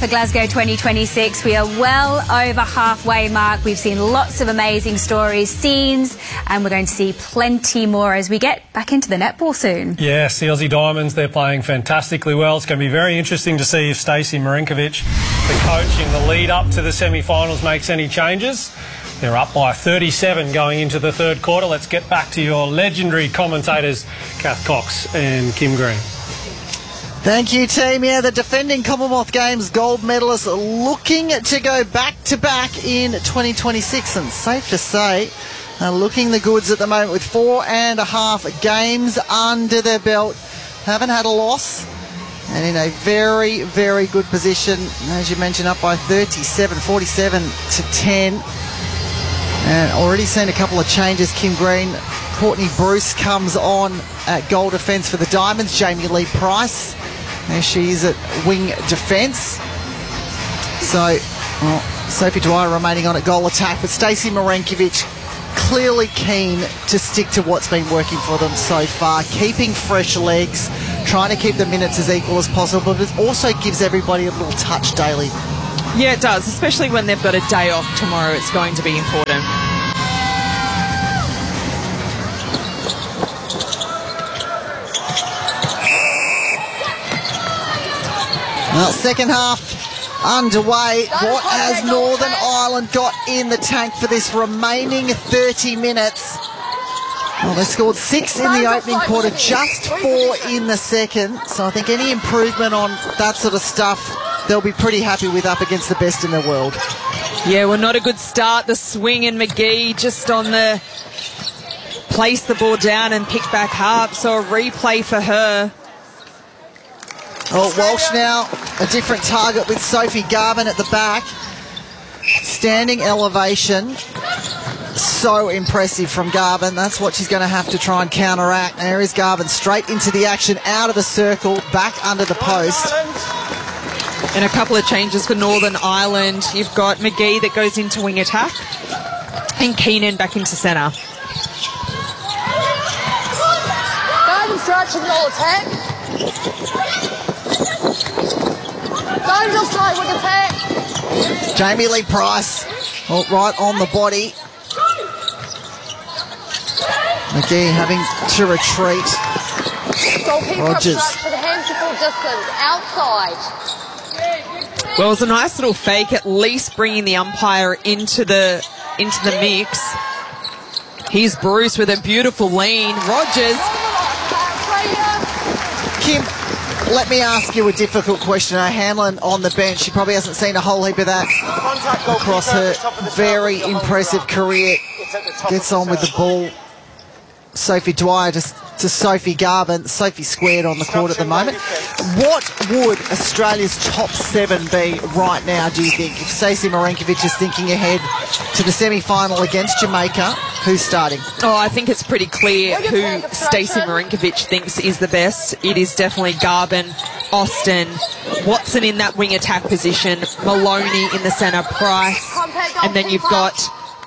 for Glasgow 2026. We are well over halfway mark. We've seen lots of amazing stories, scenes, and we're going to see plenty more as we get back into the netball soon. Yes, the Aussie Diamonds, they're playing fantastically well. It's going to be very interesting to see if Stacey Marinkovic, the coach in the lead up to the semi-finals, makes any changes. They're up by 37 going into the third quarter. Let's get back to your legendary commentators, Kath Cox and Kim Green. Thank you, team. Yeah, the defending Commonwealth Games gold medalists are looking to go back-to-back in 2026. And safe to say, looking the goods at the moment with 4.5 games under their belt. Haven't had a loss. And in a very, very good position. As you mentioned, up by 37, 47 to 10. And already seen a couple of changes. Kim Green, Courtney Bruce comes on at goal defence for the Diamonds. Jamie Lee Price, and she's at wing defence. So, Sophie Dwyer remaining on at goal attack. But Stacey Marinkovic clearly keen to stick to what's been working for them so far. Keeping fresh legs, trying to keep the minutes as equal as possible. But it also gives everybody a little touch daily. Yeah, it does, especially when they've got a day off tomorrow. It's going to be important. Well, second half underway. What has Northern Ireland got in the tank for this remaining 30 minutes? Well, they scored 6 in the opening quarter, just 4 in the second. So I think any improvement on that sort of stuff, they'll be pretty happy with up against the best in the world. Yeah, well, not a good start. The swing and McGee just on the place the ball down and pick back up. So a replay for her. Oh, Walsh now a different target with Sophie Garvin at the back. Standing elevation. So impressive from Garvin. That's what she's going to have to try and counteract. There is Garvin straight into the action, out of the circle, back under the post. And a couple of changes for Northern Ireland. You've got McGee that goes into wing attack and Keenan back into centre. Garvin stretch and goal attack. Garvin just like with attack. Jamie Lee Price, right on the body. McGee having to retreat. Rogers. For the hands to full distance, outside. Well, it was a nice little fake, at least bringing the umpire into the mix. Here's Bruce with a beautiful lean. Rogers. Kim, let me ask you a difficult question. Hanlon on the bench, she probably hasn't seen a whole heap of that across her very impressive career. Gets on with the ball. Sophie Dwyer to Sophie Garvin. Sophie squared on the court at the moment. What would Australia's top 7 be right now, do you think? If Stacey Marinkovic is thinking ahead to the semi-final against Jamaica, who's starting? Oh, I think it's pretty clear who Stacey Marinkovic thinks is the best. It is definitely Garvin, Austin, Watson in that wing attack position, Maloney in the centre, Price, and then you've got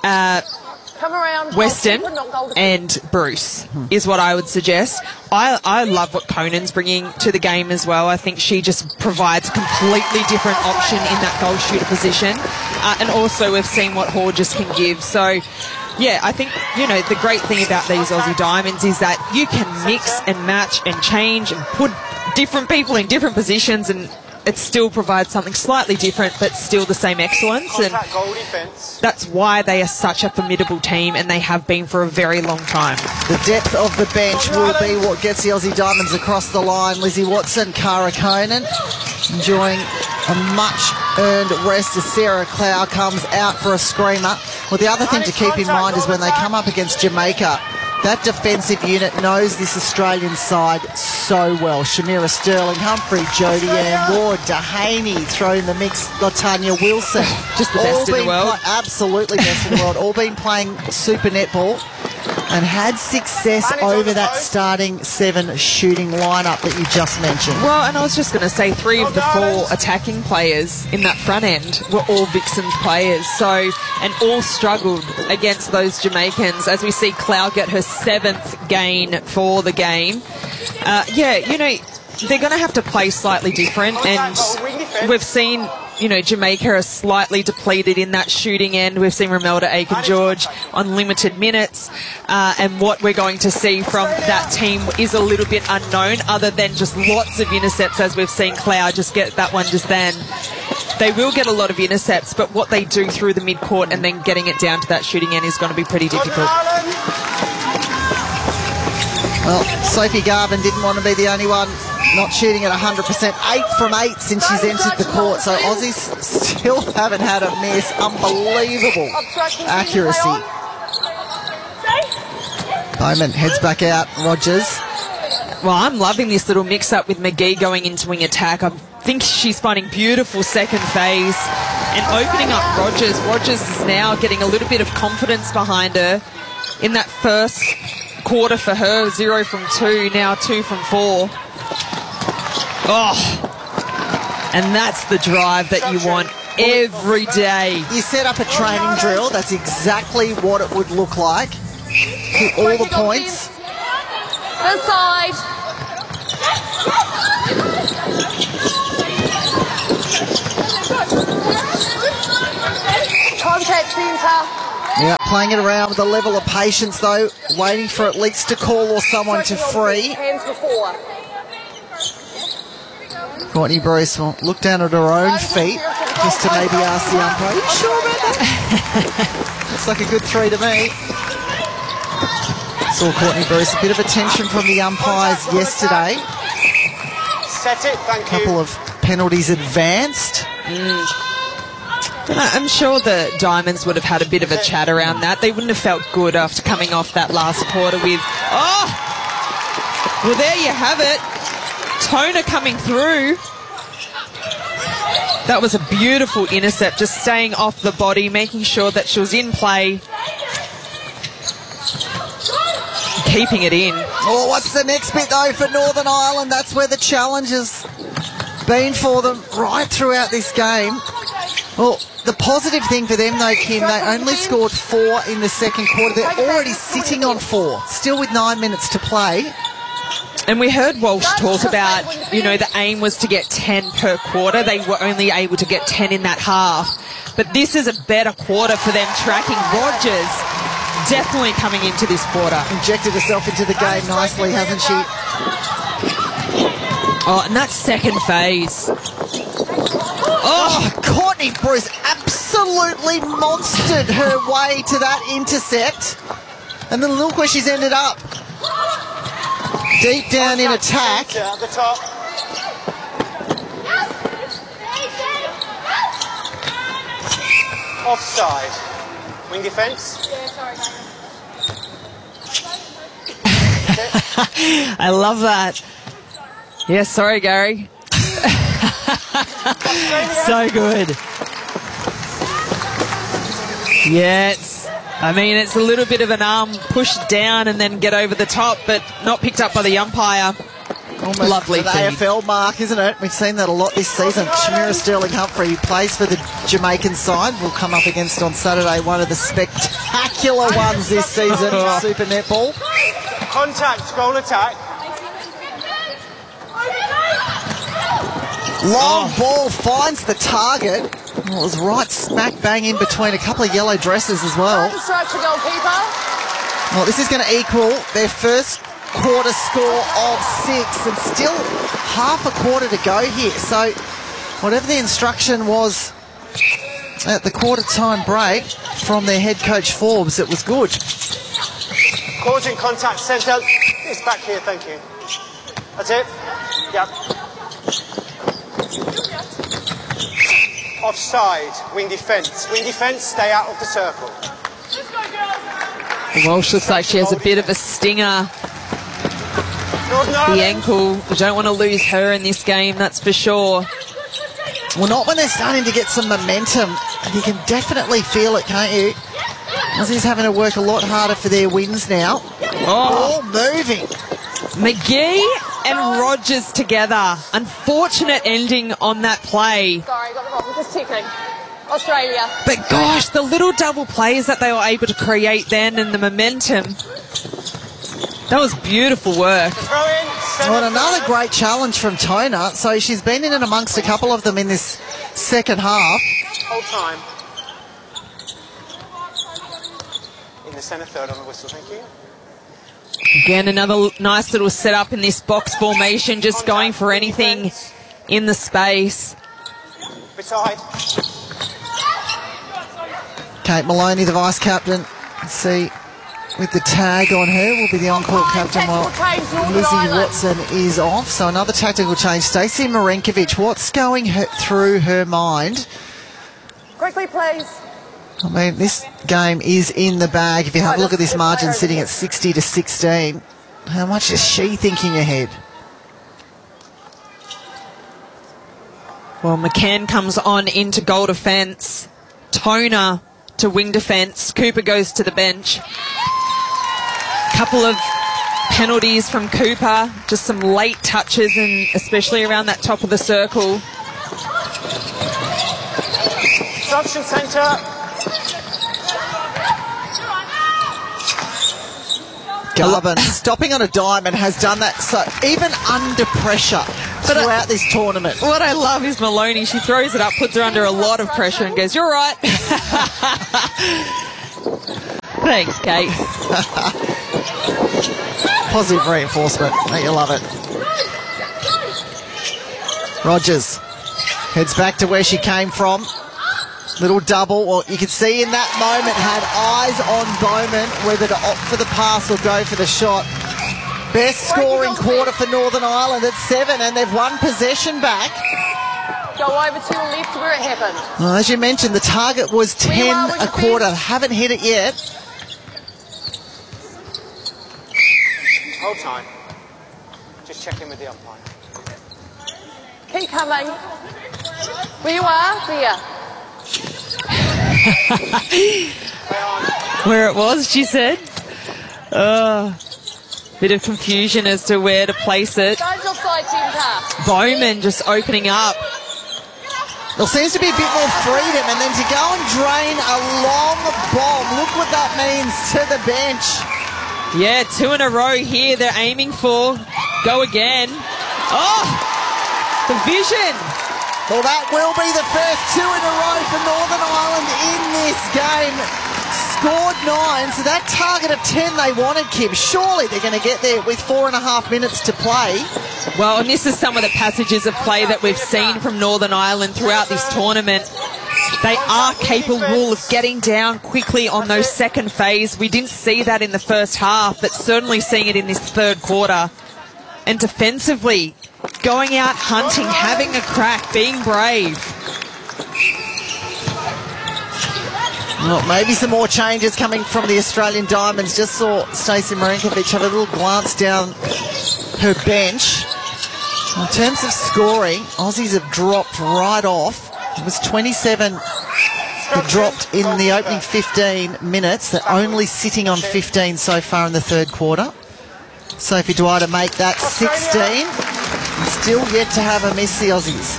Weston and Bruce is what I would suggest. I love what Conan's bringing to the game as well. I think she just provides a completely different option in that goal shooter position. And also we've seen what Horges can give. So, yeah, I think, the great thing about these Aussie Diamonds is that you can mix and match and change and put different people in different positions, and it still provides something slightly different, but still the same excellence. And that's why they are such a formidable team, and they have been for a very long time. The depth of the bench will be what gets the Aussie Diamonds across the line. Lizzie Watson, Cara Conan enjoying a much-earned rest as Sarah Clow comes out for a screamer. Well, the other thing to keep in mind is when they come up against Jamaica, that defensive unit knows this Australian side so well. Shamira Sterling, Humphrey, Jodie Ann Ward, Dehaney thrown in the mix, Latanya Wilson. Just the best in the world. Absolutely best in the world. All been playing super netball and had success over that starting 7 shooting lineup that you just mentioned. Well, and I was just going to say 3 of the 4 attacking players in that front end were all Vixens players, so, and all struggled against those Jamaicans, as we see Clow get her 7th gain for the game. They're going to have to play slightly different, and we've seen you know, Jamaica are slightly depleted in that shooting end. We've seen Romelda Aiken-George on limited minutes, and what we're going to see from that team is a little bit unknown, other than just lots of intercepts, as we've seen Cloud just get that one just then. They will get a lot of intercepts, but what they do through the mid-court and then getting it down to that shooting end is going to be pretty difficult. Well, Sophie Garvin didn't want to be the only one not shooting at 100%. 8 from 8 since she's entered the court. So Aussies still haven't had a miss. Unbelievable accuracy. Bowman heads back out. Rogers. Well, I'm loving this little mix-up with McGee going into wing attack. I think she's finding beautiful second phase and opening up Rogers. Rogers is now getting a little bit of confidence behind her in that first quarter for her. 0 from 2, now 2 from 4. Oh, and that's the drive that you want every day. You set up a training drill. That's exactly what it would look like. Hit all the points. This side. Contact centre. Yeah, playing it around with a level of patience though, waiting for at least a call or someone to free. Hands before. Courtney Bruce will look down at her own feet just to maybe ask the umpire, are you sure about that? Looks like a good 3 to me. Saw Courtney Bruce, a bit of attention from the umpires yesterday. Set it, thank you. Couple of penalties advanced. I'm sure the Diamonds would have had a bit of a chat around that. They wouldn't have felt good after coming off that last quarter with, oh, well, there you have it. Tona coming through. That was a beautiful intercept, just staying off the body, making sure that she was in play, keeping it in. Oh, what's the next bit though for Northern Ireland? That's where the challenge has been for them right throughout this game. Well, the positive thing for them though, Kim, they only scored 4 in the second quarter. They're already sitting on 4, still with 9 minutes to play. And we heard Walsh talk about, you know, the aim was to get 10 per quarter. They were only able to get 10 in that half. But this is a better quarter for them, tracking Rogers definitely coming into this quarter. Injected herself into the game nicely, hasn't she? Oh, and that second phase. Oh, Courtney Bruce absolutely monstered her way to that intercept. And then look where she's ended up. Deep down in attack. At the top. Offside. Wing defence. I love that. Yeah, sorry, Gary. So good. Yes. I mean, it's a little bit of an arm pushed down and then get over the top, but not picked up by the umpire. Almost lovely an thing. AFL mark, isn't it? We've seen that a lot this season. Shamira Sterling-Humphrey, who plays for the Jamaican side, will come up against on Saturday one of the spectacular ones this season, Super Netball. Contact, goal attack. Long ball finds the target. Well, it was right smack bang in between a couple of yellow dresses as well. Structure goalkeeper. Well, this is going to equal their first quarter score of 6 and still half a quarter to go here. So whatever the instruction was at the quarter time break from their head coach Forbes, it was good. Causing contact centre. It's back here, thank you. That's it. Yep. Offside, wing defence. Wing defence, stay out of the circle. Walsh looks like she has a bit of a stinger. The ankle. We don't want to lose her in this game, that's for sure. Well, not when they're starting to get some momentum. You can definitely feel it, can't you? Aussies having to work a lot harder for their wins now. Oh, All moving. McGee and Rogers together. Unfortunate ending on that play. Sorry, got the wrong. Just checking. Australia. But gosh, the little double plays that they were able to create then and the momentum. That was beautiful work. Throw in. Well, another great challenge from Tona. So she's been in and amongst a couple of them in this second half. Hold time. In the centre third on the whistle, thank you. Again, another nice little setup in this box formation, just going for anything in the space. Beside. Kate Maloney, the vice captain. Let's see, with the tag on her, will be the on-court captain while Lizzie Watson is off. So another tactical change. Stacey Marinkovic, what's going through her mind? Quickly, please. I mean, this game is in the bag. If you have a look at this margin sitting at 60-16, how much is she thinking ahead? Well, McCann comes on into goal defence. Toner to wing defence. Cooper goes to the bench. Couple of penalties from Cooper. Just some late touches, and especially around that top of the circle. Instruction centre. Garvin stopping on a dime and has done that so even under pressure throughout this tournament. What I love is Maloney. She throws it up, puts her under a lot of pressure and goes, "You're right." Thanks, Kate. Positive reinforcement. Don't you love it? Rogers heads back to where she came from. Little double. Well, you can see in that moment had eyes on Bowman whether to opt for the pass or go for the shot. Best scoring quarter for Northern Ireland at 7, and they've won possession back. Go over to the left where it happened. Well, as you mentioned, the target was 10 a quarter. Haven't hit it yet. Hold time. Just check in with the umpire. Keep coming. Where you are, there. Where it was, she said. Bit of confusion as to where to place it. Don't offside centre. Bowman just opening up. There seems to be a bit more freedom, and then to go and drain a long bomb. Look what that means to the bench. Yeah, 2 in a row here they're aiming for. Go again. Oh, the vision. Well, that will be the first 2 in a row for Northern Ireland in this game. Scored 9, so that target of 10 they wanted, Kim. Surely they're going to get there with 4.5 minutes to play. Well, and this is some of the passages of play that we've seen from Northern Ireland throughout this tournament. They are capable of getting down quickly on those second phase. We didn't see that in the first half, but certainly seeing it in this third quarter. And defensively, going out hunting, having a crack, being brave. Well, maybe some more changes coming from the Australian Diamonds. Just saw Stacey Marinkovic have a little glance down her bench. In terms of scoring, Aussies have dropped right off. It was 27 that dropped in the opening 15 minutes. They're only sitting on 15 so far in the third quarter. Sophie Dwyer to make that 16. Still yet to have a miss, the Aussies.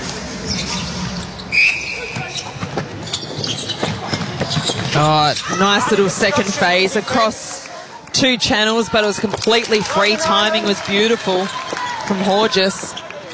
Oh, nice little second phase across 2 channels, but it was completely free. Timing was beautiful from Horges.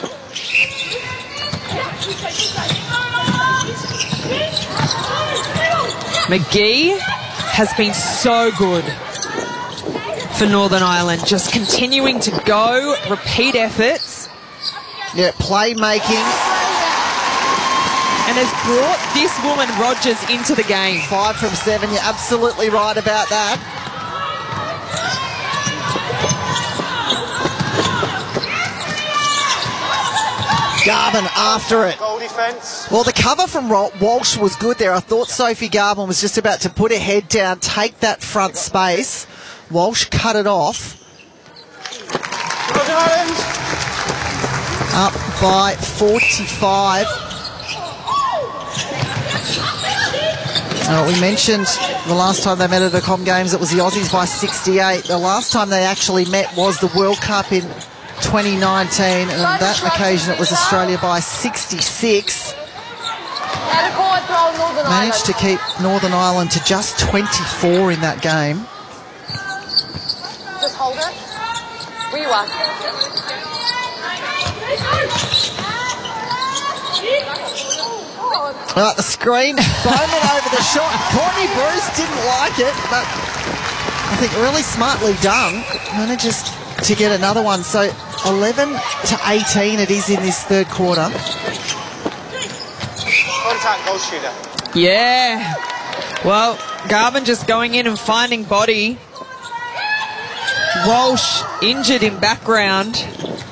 McGee has been so good for Northern Ireland, just continuing to go, repeat efforts. Yeah, playmaking. And has brought this woman Rogers into the game. 5 from 7, you're absolutely right about that. Garvin after it. Goal defence. Well, the cover from Walsh was good there. I thought Sophie Garvin was just about to put her head down, take that front space. Walsh cut it off. Northern Ireland. Up by 45. We mentioned the last time they met at the Com Games, it was the Aussies by 68. The last time they actually met was the World Cup in 2019, and on that occasion it was Australia by 66. Managed to keep Northern Ireland to just 24 in that game. Just hold it. Where you are. The screen, Bowman over the shot. Courtney Bruce didn't like it, but I think really smartly done. Manages to get another one. So 11-18 it is in this third quarter. Contact goal shooter. Yeah. Well, Garvin just going in and finding body. Walsh injured in background.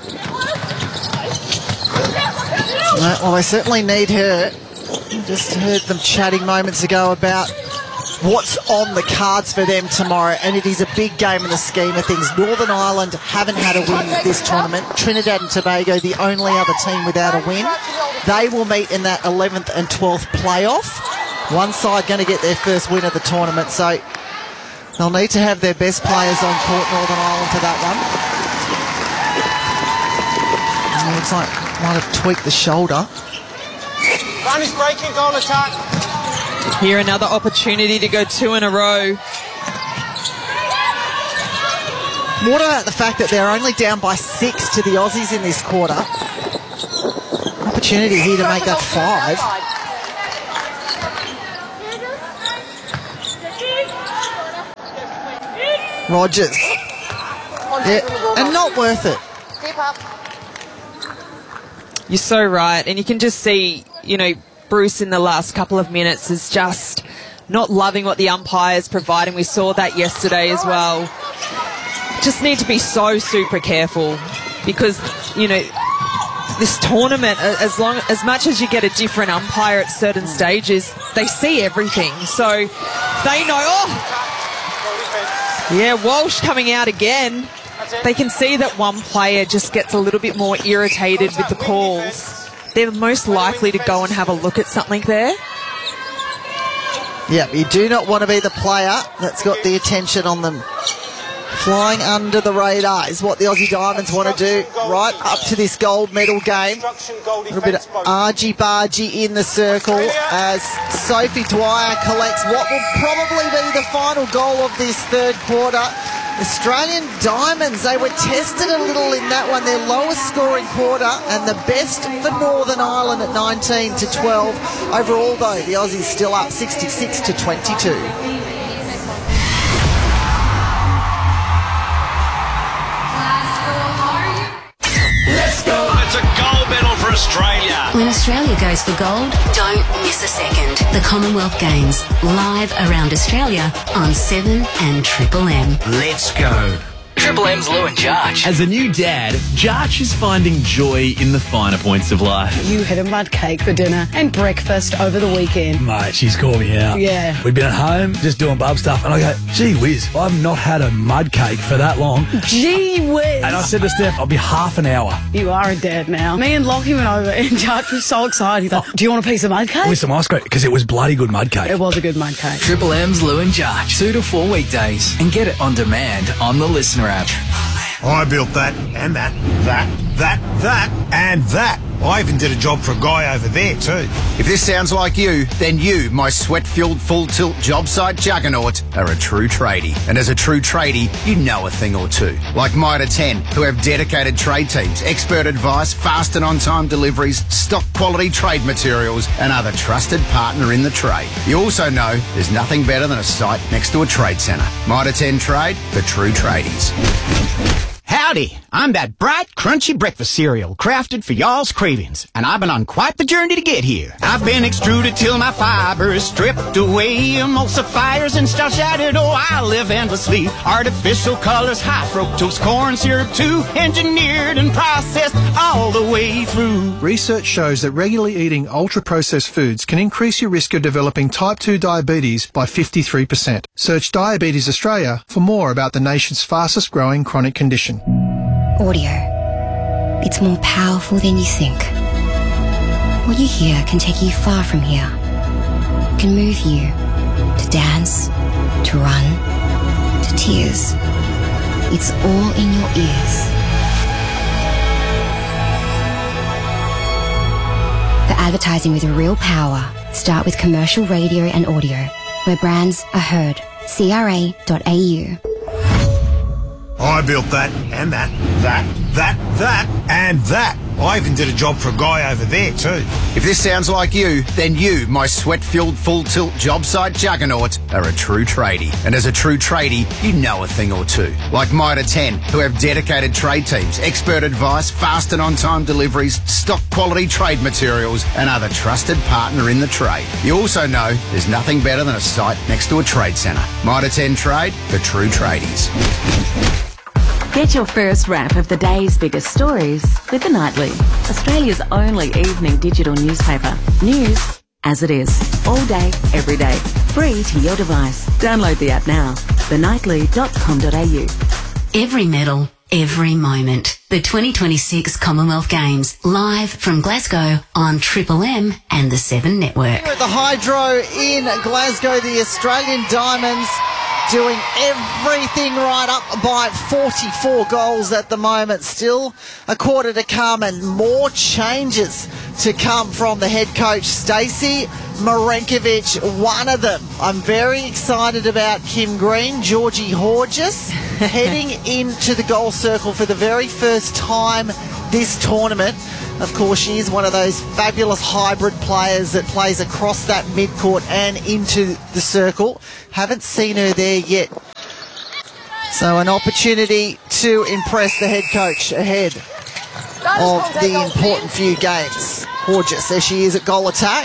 Well, they certainly need her. Just heard them chatting moments ago about what's on the cards for them tomorrow, and it is a big game in the scheme of things. Northern Ireland haven't had a win this tournament. Trinidad and Tobago, the only other team without a win. They will meet in that 11th and 12th playoff. One side going to get their first win of the tournament, so they'll need to have their best players on court, Northern Ireland, for that one. It looks like might have tweaked the shoulder. Vanish breaking, goal attack. Here another opportunity to go 2 in a row. What about the fact that they're only down by 6 to the Aussies in this quarter? Opportunity here to make that 5. Rogers. Yeah, and not worth it. Step up. You're so right. And you can just see, you know, Bruce in the last couple of minutes is just not loving what the umpire's providing. We saw that yesterday as well. Just need to be so super careful because, you know, this tournament, as much as you get a different umpire at certain stages, they see everything. So they know, yeah, Walsh coming out again. They can see that one player just gets a little bit more irritated with the calls. They're most likely to go and have a look at something there. Yeah, you do not want to be the player that's got the attention on them. Flying under the radar is what the Aussie Diamonds want to do right up to this gold medal game. A little bit of argy-bargy in the circle as Sophie Dwyer collects what will probably be the final goal of this third quarter. Australian Diamonds, they were tested a little in that one, their lowest scoring quarter, and the best for Northern Ireland at 19-12. Overall, though, the Aussies still up 66-22. Let's go! It's a gold medal for Australia. When Australia goes for gold, don't miss a second. The Commonwealth Games, live around Australia on 7 and Triple M. Let's go. Triple M's Lou and Jarch. As a new dad, Jarch is finding joy in the finer points of life. You had a mud cake for dinner and breakfast over the weekend. Mate, she's called me out. Yeah. We'd been at home just doing bub stuff, and I go, gee whiz, I've not had a mud cake for that long. Gee whiz. And I said to Steph, I'll be half an hour. You are a dad now. Me and Lockie went over, and Jarch was so excited. He's like, do you want a piece of mud cake? With some ice cream, because it was bloody good mud cake. It was a good mud cake. Triple M's Lou and Jarch, 2 to 4 weekdays, and get it on demand on the Listener app. I built that, and that, and that. I even did a job for a guy over there too. If this sounds like you, then you, my sweat-filled full-tilt job site juggernaut, are a true tradie. And as a true tradie, you know a thing or two. Like Mitre 10, who have dedicated trade teams, expert advice, fast and on-time deliveries, stock quality trade materials, and other trusted partner in the trade. You also know there's nothing better than a site next to a trade centre. Mitre 10 Trade for true tradies. Howdy, I'm that bright, crunchy breakfast cereal crafted for y'all's cravings, and I've been on quite the journey to get here. I've been extruded till my fiber is stripped away, emulsifiers and starch added, oh, I live endlessly. Artificial colors, high fructose corn syrup too, engineered and processed all the way through. Research shows that regularly eating ultra-processed foods can increase your risk of developing type 2 diabetes by 53%. Search Diabetes Australia for more about the nation's fastest growing chronic condition. Audio. It's more powerful than you think. What you hear can take you far from here. It can move you to dance, to run, to tears. It's all in your ears. For advertising with real power, start with commercial radio and audio, where brands are heard. CRA.au. I built that, and that, and that. I even did a job for a guy over there too. If this sounds like you, then you, my sweat-fueled full-tilt job site juggernaut, are a true tradie. And as a true tradie, you know a thing or two. Like Mitre 10, who have dedicated trade teams, expert advice, fast and on-time deliveries, stock quality trade materials, and are the trusted partner in the trade. You also know there's nothing better than a site next to a trade centre. Mitre 10 Trade for true tradies. Get your first wrap of the day's biggest stories with The Nightly, Australia's only evening digital newspaper. News as it is, all day, every day, free to your device. Download the app now, thenightly.com.au. Every medal, every moment. The 2026 Commonwealth Games, live from Glasgow on Triple M and the 7 Network. Here at the Hydro in Glasgow, the Australian Diamonds doing everything right, up by 44 goals at the moment. Still a quarter to come and more changes to come from the head coach, Stacey Marinkovic, one of them. I'm very excited about Kim Green, Georgie Horges, heading into the goal circle for the very first time this tournament. Of course, she is one of those fabulous hybrid players that plays across that midcourt and into the circle. Haven't seen her there yet. So an opportunity to impress the head coach ahead of the important few games. Horges, there she is at goal attack.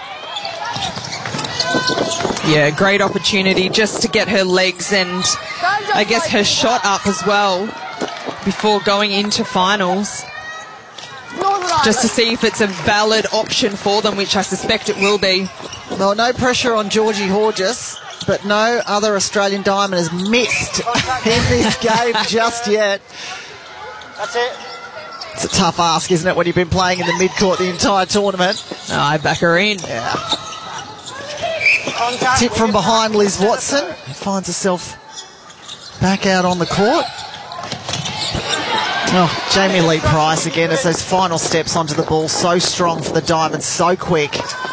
Yeah, great opportunity just to get her legs and I guess her shot up as well before going into finals. Just to see if it's a valid option for them, which I suspect it will be. Well, no pressure on Georgie Horges, but no other Australian Diamond has missed in this game just yet. That's it. It's a tough ask, isn't it, when you've been playing in the midcourt the entire tournament? No, I back her in. Yeah. Tip from behind Liz Watson, who finds herself back out on the court. Oh, Jamie Lee Price again as those final steps onto the ball. So strong for the Diamonds, so quick.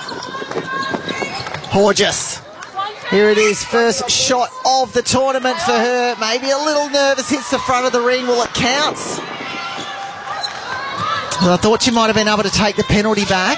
Horges. Here it is, first shot of the tournament for her. Maybe a little nervous, hits the front of the ring. Well, it counts. Well, I thought she might have been able to take the penalty back.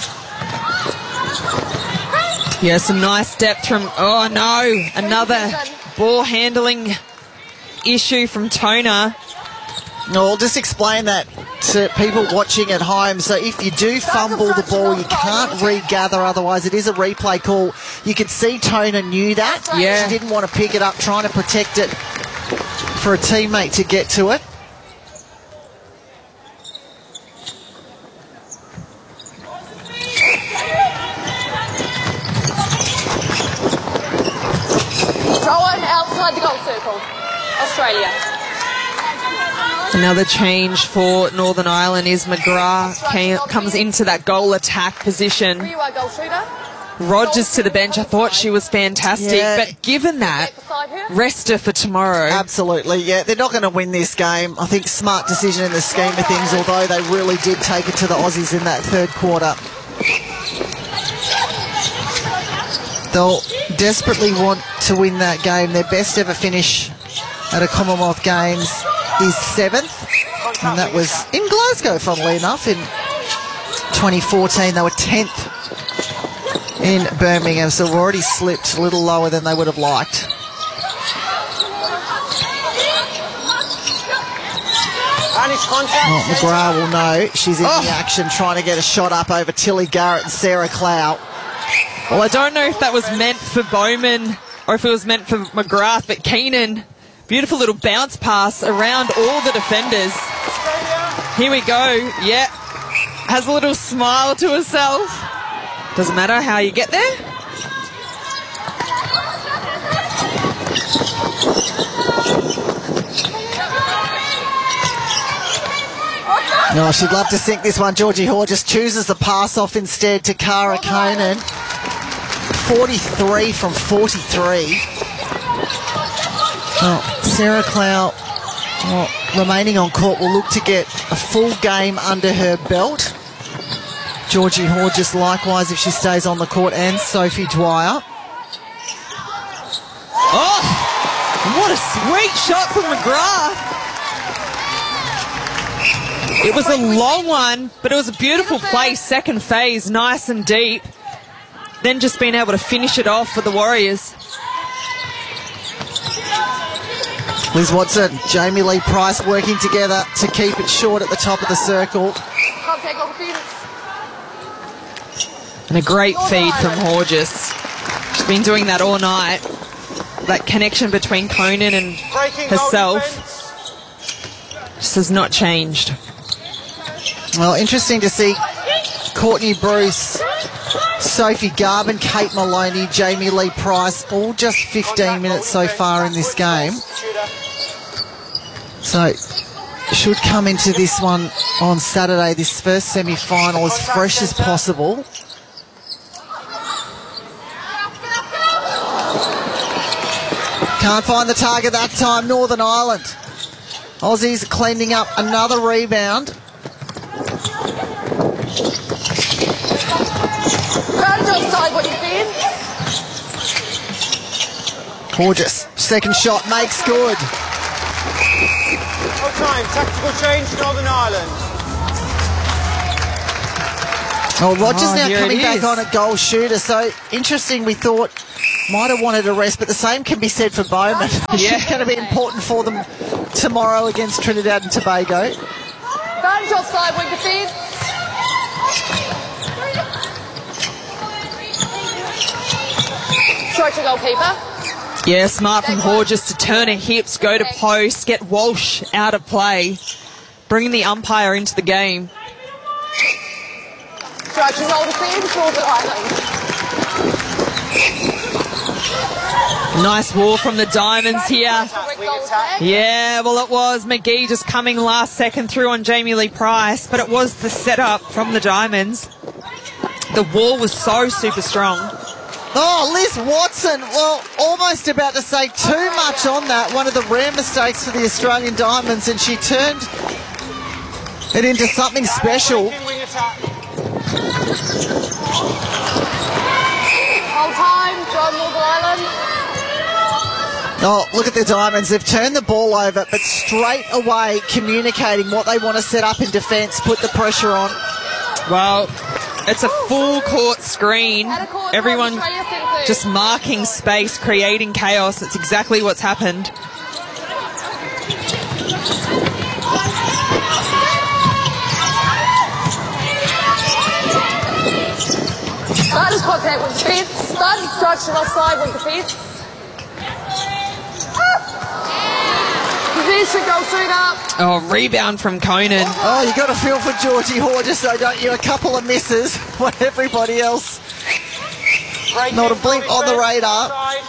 Yeah, some nice depth from... Oh, no. Another ball handling issue from Tona. No, I'll just explain that to people watching at home. So if you do fumble the ball, you can't regather, otherwise it is a replay call. You can see Tona knew that. Yeah. She didn't want to pick it up, trying to protect it for a teammate to get to it. Throw it outside the goal circle. Australia. Another change for Northern Ireland is McGrath comes into that goal attack position. Where you are, goal shooter. Rodgers to the bench. I thought she was fantastic, but given that, rest her for tomorrow. Absolutely, yeah. They're not going to win this game. I think smart decision in the scheme of things, although they really did take it to the Aussies in that third quarter. They'll desperately want to win that game. Their best ever finish at a Commonwealth Games is 7th, and that was in Glasgow, funnily enough, in 2014. They were 10th in Birmingham, so we've already slipped a little lower than they would have liked. Oh, McGrath will know she's in the action, trying to get a shot up over Tilly Garrett and Sarah Clow. Well, I don't know if that was meant for Bowman or if it was meant for McGrath, but Keenan, beautiful little bounce pass around all the defenders. Here we go. Yeah. Has a little smile to herself. Doesn't matter how you get there. No, she'd love to sink this one. Georgie Horges chooses the pass off instead to Cara Conan. 43 from 43. Oh, Sarah Clow, remaining on court, will look to get a full game under her belt. Georgie Horges likewise if she stays on the court, and Sophie Dwyer. Oh, what a sweet shot from McGrath. It was a long one, but it was a beautiful play. Second phase, nice and deep. Then just being able to finish it off for the Warriors. Liz Watson, Jamie Lee Price working together to keep it short at the top of the circle. Can't take off the And a great feed from Horges. She's been doing that all night. That connection between Conan and herself just has not changed. Well, interesting to see Courtney Bruce, Sophie Garvin, Kate Maloney, Jamie Lee Price, all just 15 minutes so far in this game. So, should come into this one on Saturday, this first semi-final, as fresh as possible. Can't find the target that time, Northern Ireland. Aussies cleaning up another rebound. Horges, second shot, makes good. Full time, tactical change, Northern Ireland. Oh, Rogers now coming back on at goal shooter, so interesting, we thought might have wanted a rest, but the same can be said for Bowman. Yeah. She's going to be important for them tomorrow against Trinidad and Tobago. Advantage offside wing defence. Short to goalkeeper. Yeah, smart from Horges to turn her hips, go to post, get Walsh out of play, bringing the umpire into the game. Short to goal defence, Northern Ireland. Nice wall from the Diamonds here. Yeah, well, it was McGee just coming last second through on Jamie Lee Price, but it was the setup from the Diamonds. The wall was so super strong. Oh, Liz Watson, well, almost about to say too much on that. One of the rare mistakes for the Australian Diamonds, and she turned it into something special. Whole time, John, Northern Ireland. Oh, look at the Diamonds. They've turned the ball over, but straight away communicating what they want to set up in defence, put the pressure on. Well, it's a full court screen. Everyone just marking space, creating chaos. That's exactly what's happened. Started contact with defence. Started structure offside with defence. Position, go straight up. Oh, rebound from Conan. Oh, you got to feel for Georgie Horges, though, don't you? A couple of misses when everybody else not a blink on the radar.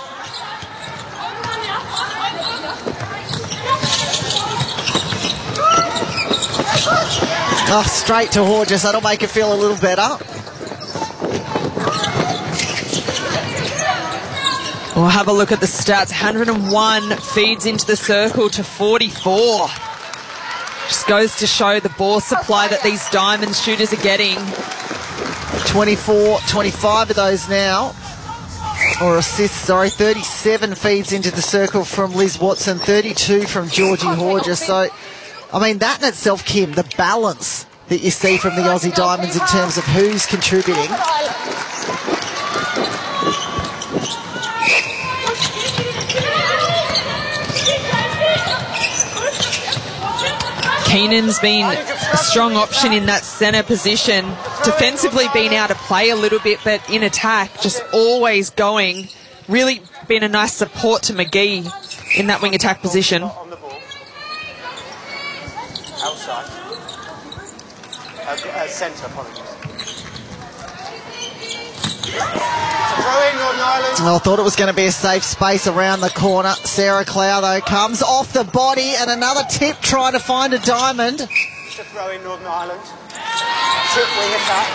Oh, straight to Horges. That'll make it feel a little better. We'll have a look at the stats. 101 feeds into the circle to 44. Just goes to show the ball supply that these Diamond shooters are getting. 24, 25 of those now. Or assists, sorry. 37 feeds into the circle from Liz Watson. 32 from Georgie Horges. So, I mean, that in itself, Kim, the balance that you see from the Aussie Diamonds in terms of who's contributing. Keenan's been a strong option in that centre position. Defensively been out of play a little bit, but in attack, just always going. Really been a nice support to McGee in that wing attack position. Outside. Centre, apologies. Well, thought it was going to be a safe space around the corner. Sarah Clow, though, comes off the body, and another tip trying to find a Diamond. To throw in Northern Ireland. Tip wing attack.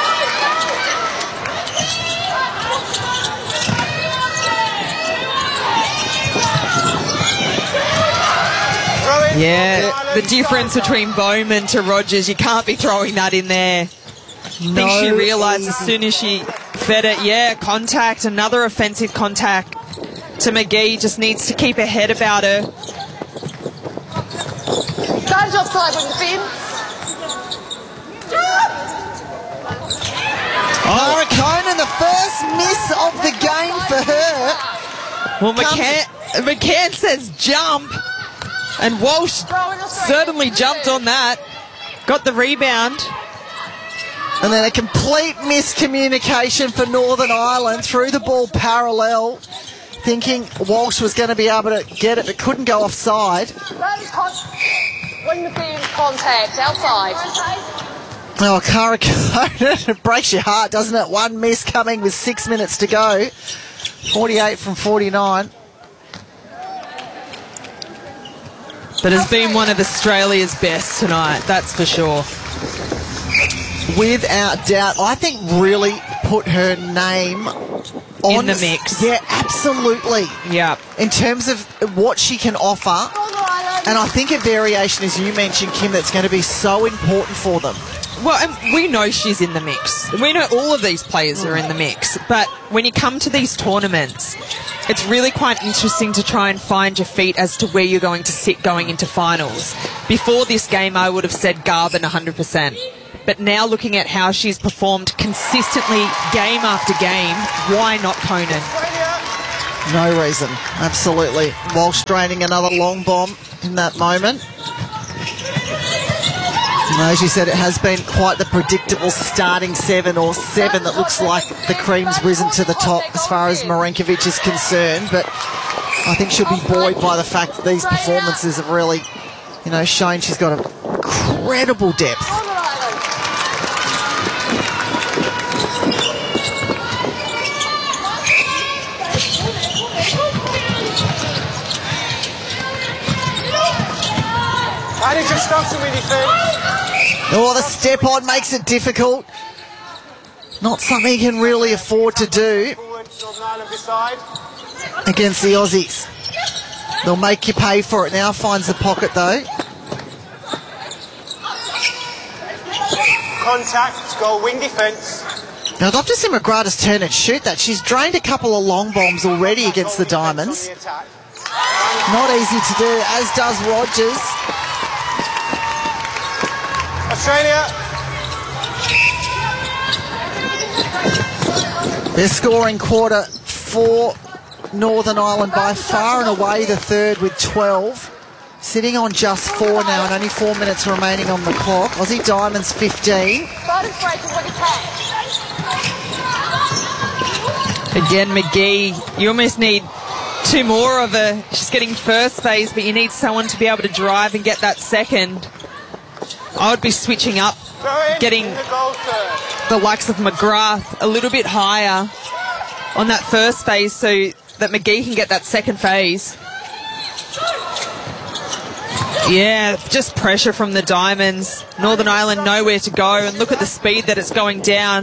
Yeah, the difference between Bowman to Rogers, you can't be throwing that in there. I think she realised as soon as she fed it. Yeah, contact, another offensive contact to McGee. Just needs to keep her head about her. Advantage offside with defence. Cara Conan, the first miss of the game for her. Well, McCann says jump, and Walsh certainly jumped on that. Got the rebound. And then a complete miscommunication for Northern Ireland. Threw the ball parallel, thinking Walsh was going to be able to get it, but couldn't go offside. Wing the field contact outside. Oh, Cara Conan, it breaks your heart, doesn't it? One miss coming with 6 minutes to go. 48 from 49. But has been one of Australia's best tonight, that's for sure. Without doubt. I think really put her name on in the mix. Yeah, absolutely. Yeah. In terms of what she can offer. And I think a variation, as you mentioned, Kim, that's going to be so important for them. Well, and we know she's in the mix. We know all of these players are in the mix. But when you come to these tournaments, it's really quite interesting to try and find your feet as to where you're going to sit going into finals. Before this game, I would have said Garvin 100%. But now looking at how she's performed consistently game after game, why not Conan? No reason. Absolutely. Walsh draining another long bomb in that moment. And as you said, it has been quite the predictable starting 7 or 7 that looks like the cream's risen to the top as far as Marinkovic is concerned. But I think she'll be buoyed by the fact that these performances have really, shown she's got incredible depth. Added construction with defence. Oh, the step on makes it difficult. Not something you can really afford to do against the Aussies. They'll make you pay for it now. Finds the pocket though. Contact, goal, wing defence. Now I'd love to see McGrath turn and shoot that. She's drained a couple of long bombs already against the Diamonds. Not easy to do, as does Rogers. Australia. They're scoring quarter for Northern Ireland, by far and away the third with 12. Sitting on just 4 now and only 4 minutes remaining on the clock. Aussie Diamonds 15. Again, McGee, you almost need 2 more of her. She's getting first phase, but you need someone to be able to drive and get that second. I would be switching up, getting the likes of McGrath a little bit higher on that first phase so that McGee can get that second phase. Yeah, just pressure from the Diamonds. Northern Ireland nowhere to go, and look at the speed that it's going down.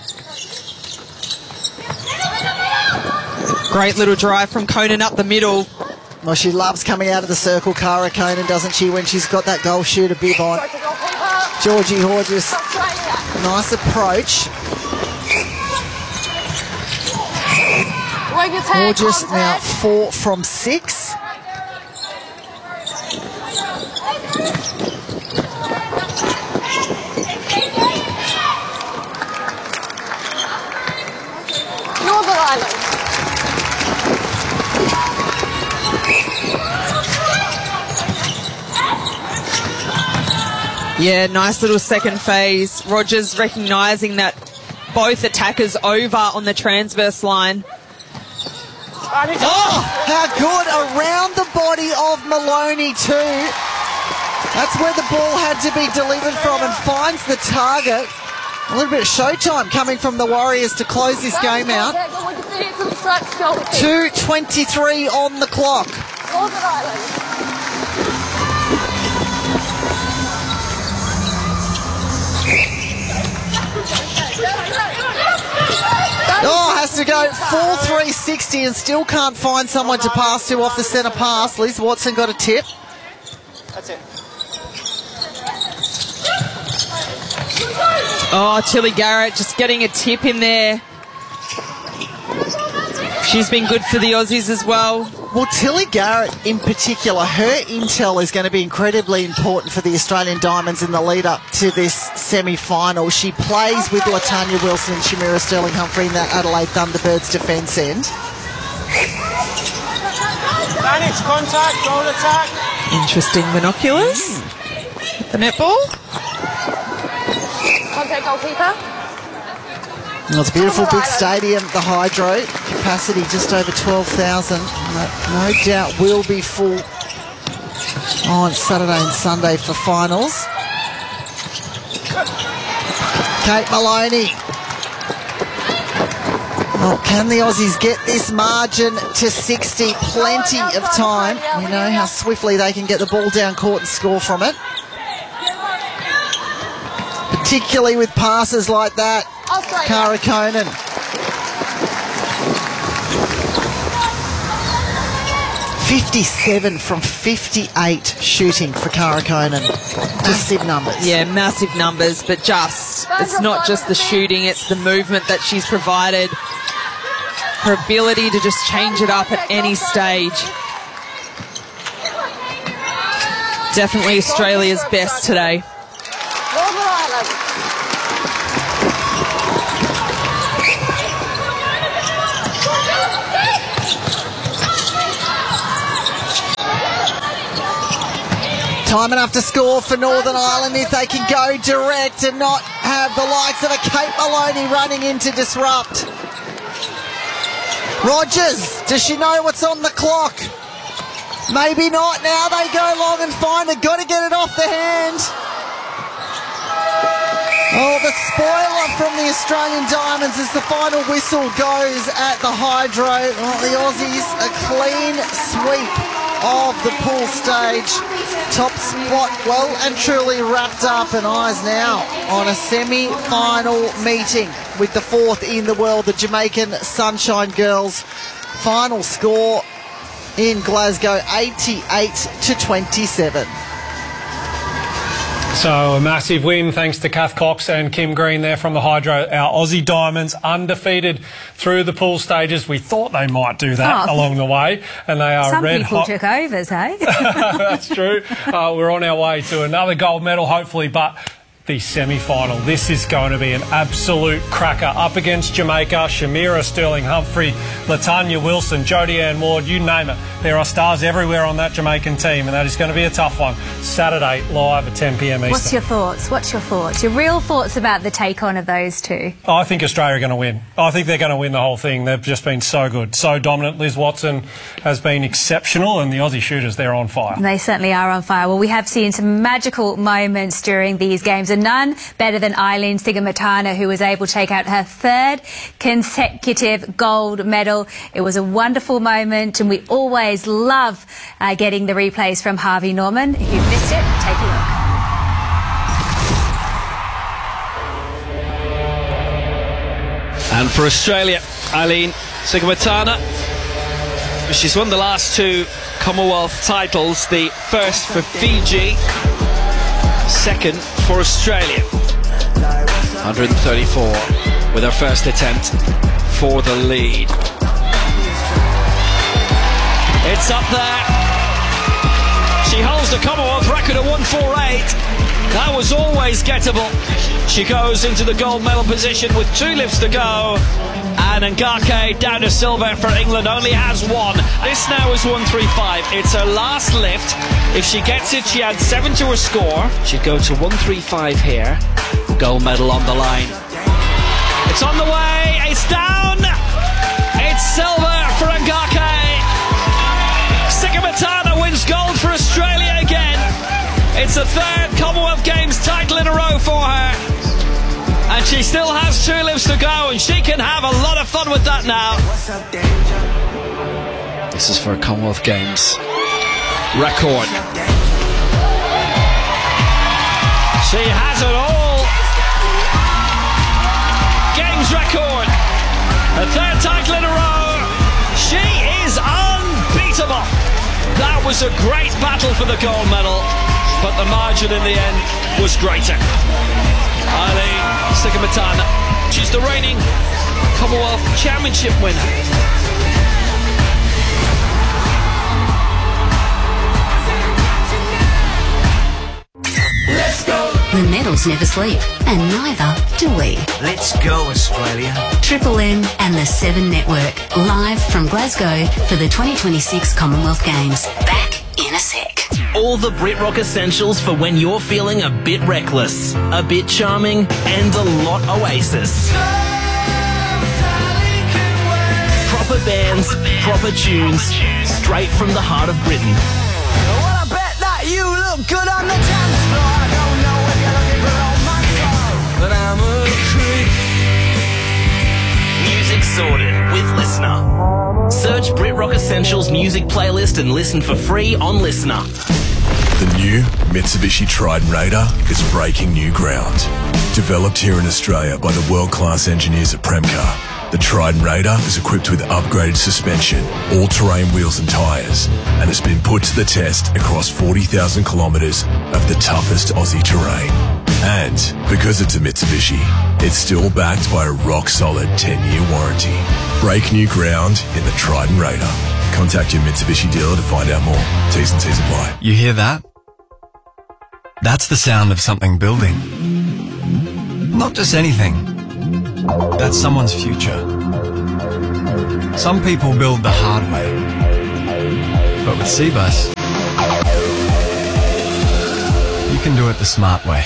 Great little drive from Conan up the middle. Well, she loves coming out of the circle, Cara Conan, doesn't she, when she's got that goal shooter bib on. Georgie Horges, nice approach. Horges now 4 from 6. Northern Ireland. Yeah, nice little second phase. Rogers recognising that both attackers over on the transverse line. Oh, how good. Around the body of Maloney too. That's where the ball had to be delivered from, and finds the target. A little bit of showtime coming from the Warriors to close this game out. 2:23 on the clock. Oh, has to go full 360 and still can't find someone to pass to off the centre pass. Liz Watson got a tip. That's it. Oh, Tilly Garrett just getting a tip in there. She's been good for the Aussies as well. Well, Tilly Garrett in particular, her intel is going to be incredibly important for the Australian Diamonds in the lead up to this semi-final. She plays with Latanya Wilson and Shamira Sterling-Humphrey in that Adelaide Thunderbirds defence end. Manage contact, goal attack. Interesting binoculars. The netball. Contact goalkeeper. Well, it's a beautiful big stadium, the Hydro. Capacity just over 12,000. No doubt will be full on Saturday and Sunday for finals. Kate Maloney. Well, can the Aussies get this margin to 60? Plenty of time. We know how swiftly they can get the ball down court and score from it. Particularly with passes like that. Cara Conan. .57 from 58 shooting for Cara Conan. Massive numbers. Yeah, massive numbers, but it's not just the shooting, it's the movement that she's provided. Her ability to just change it up at any stage. Definitely Australia's best today. Time enough to score for Northern Ireland if they can go direct and not have the likes of a Kate Maloney running in to disrupt. Rogers, does she know what's on the clock? Maybe not. Now they go long and find it. Got to get it off the hand. Oh, the spoiler from the Australian Diamonds as the final whistle goes at the Hydro. Well, the Aussies, a clean sweep of the pool stage. Top spot well and truly wrapped up, and eyes now on a semi-final meeting with the fourth in the world, the Jamaican Sunshine Girls. Final score in Glasgow, 88-27. So a massive win thanks to Kath Cox and Kim Green there from the Hydro. Our Aussie Diamonds undefeated through the pool stages. We thought they might do that along the way, and they are red hot. Some people took overs, hey? That's true. We're on our way to another gold medal, hopefully, but the semi-final. This is going to be an absolute cracker up against Jamaica. Shamira Sterling-Humphrey, Latanya Wilson, Jodie Ann Ward, you name it. There are stars everywhere on that Jamaican team, and that is going to be a tough one. Saturday, live at 10 p.m. Eastern. What's your thoughts? Your real thoughts about the take-on of those two? I think Australia are going to win. I think they're going to win the whole thing. They've just been so good, so dominant. Liz Watson has been exceptional, and the Aussie shooters, they're on fire. They certainly are on fire. Well, we have seen some magical moments during these games, and none better than Eileen Sigamatana, who was able to take out her third consecutive gold medal. It was a wonderful moment, and we always love getting the replays from Harvey Norman. If you've missed it, take a look. And for Australia, Eileen Sigamatana, she's won the last two Commonwealth titles, the first for Fiji, second for Australia. 134 with her first attempt for the lead. It's up there. She holds the Commonwealth record of 148. That was always gettable. She goes into the gold medal position with 2 lifts to go. And Ngake down to silver for England, only has 1. This now is 135. It's her last lift. If she gets it, she adds 7 to her score. She'd go to 135 here. Gold medal on the line. It's on the way. It's down. It's silver for Ngake. Sigamatana wins gold for Australia again. It's the 3rd Commonwealth Games title in a row for her. And she still has 2 lifts to go, and she can have a lot of fun with that now. This is for a Commonwealth Games record. She has it all. Games record. A 3rd title in a row. She is unbeatable. That was a great battle for the gold medal, but the margin in the end was greater. Eileen Sigamatana, she's the reigning Commonwealth Championship winner. Let's go. The medals never sleep, and neither do we. Let's go, Australia. Triple M and the 7 Network, live from Glasgow for the 2026 Commonwealth Games. Back in a sec. All the BritRock essentials for when you're feeling a bit reckless, a bit charming, and a lot Oasis. Proper bands, proper tunes, straight from the heart of Britain. Well, I bet that you look good on the dance floor. I don't know if you're looking for romance, but I'm a creep. Music sorted with Listener. Search BritRock Essentials music playlist and listen for free on Listener. The new Mitsubishi Triton Raider is breaking new ground. Developed here in Australia by the world-class engineers at Premcar, the Triton Raider is equipped with upgraded suspension, all-terrain wheels and tyres, and has been put to the test across 40,000 kilometres of the toughest Aussie terrain. And because it's a Mitsubishi, it's still backed by a rock-solid 10-year warranty. Break new ground in the Triton Raider. Contact your Mitsubishi dealer to find out more. T's and C's apply. You hear that? That's the sound of something building. Not just anything. That's someone's future. Some people build the hard way. But with Cbus, you can do it the smart way.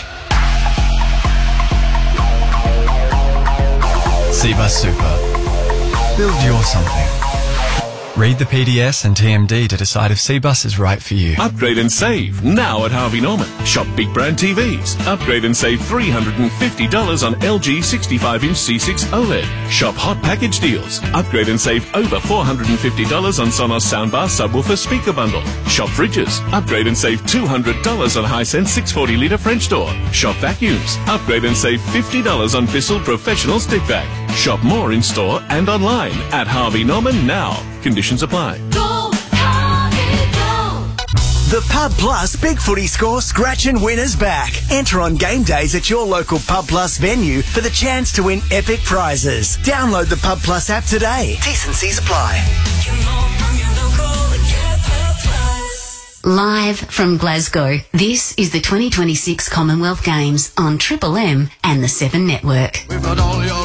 Cbus Super. Build your something. Read the PDS and TMD to decide if Cbus is right for you. Upgrade and save now at Harvey Norman. Shop big brand TVs. Upgrade and save $350 on LG 65-inch C6 OLED. Shop hot package deals. Upgrade and save over $450 on Sonos soundbar subwoofer speaker bundle. Shop fridges. Upgrade and save $200 on Hisense 640-litre French door. Shop vacuums. Upgrade and save $50 on Bissell Professional stick vac. Shop more in store and online at Harvey Norman now. Conditions apply. Go, Harvey, go. The Pub Plus Big Footy Score Scratch and Win is back. Enter on game days at your local Pub Plus venue for the chance to win epic prizes. Download the Pub Plus app today. T&Cs apply. Live from Glasgow, this is the 2026 Commonwealth Games on Triple M and the 7 Network. We've got all your